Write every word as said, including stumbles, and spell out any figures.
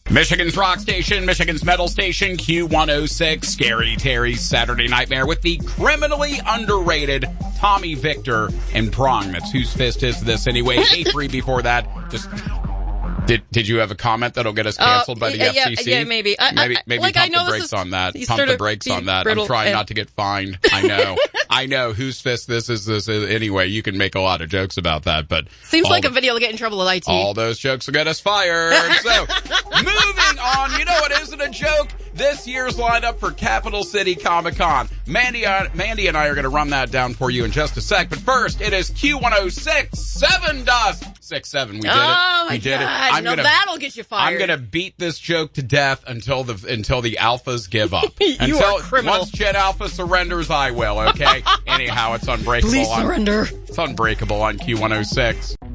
Michigan's rock station, Michigan's metal station, Q one oh six, Scary Terry's Saturday Nightmare with the criminally underrated Tommy Victor and Prong. That's Whose Fist Is This Anyway? Hey, free before that. Just did did you have a comment that'll get us canceled uh, by the yeah, F C C? Yeah, maybe. I, maybe I, maybe like, pump I know the brakes on that. Pump the brakes on that. I'm trying and... not to get fined. I know. I know. Whose fist this is this is anyway? You can make a lot of jokes about that, but seems like a video to get in trouble with I T. All those jokes will get us fired. So, moving on. You know what isn't a joke? This year's lineup for Capital City Comic Con. Mandy, uh, Mandy and I are going to run that down for you in just a sec. But first, it is Q one oh six, seven dust. Six, seven. We did oh it. My we did God. it. I'm no, gonna, that'll get you fired. I'm going to beat this joke to death until the until the alphas give up. you until, are criminal. Once Jet Alpha surrenders, I will, okay? Anyhow, it's unbreakable. Please on, surrender. It's unbreakable on Q one oh six.